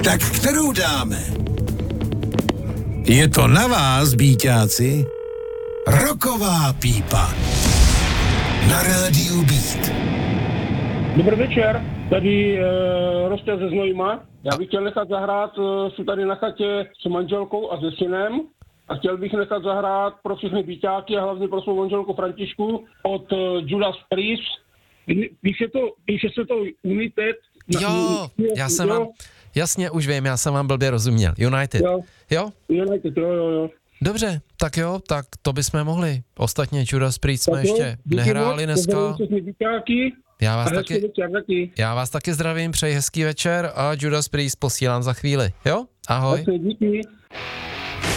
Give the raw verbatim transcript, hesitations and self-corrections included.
Tak kterou dáme? Je to na vás, bíťáci. Rocková pípa. Na rádiu Beat. Dobrý večer, tady e, Rostel ze Znojma. Já bych chtěl nechat zahrát, e, jsem tady na chatě s manželkou a se synem. A chtěl bych nechat zahrát pro všechny bíťáky a hlavně pro svou manželku Františku od e, Judas Priest. Píše to, píše se to United. Jo, já jsem vám, jasně, už vím, já jsem vám blbě rozuměl. United. Jo? Jo? United, jo, jo, jo. Dobře, tak jo, tak to bychom mohli. Ostatně Judas Priest jsme Tak jo, ještě díky nehráli moc, dneska. všechny bíťáky Já vás, a hezký taky, večer taky. já vás taky zdravím, přeji hezký večer a Judas Priest posílám za chvíli. Jo? Ahoj. Tak se díky.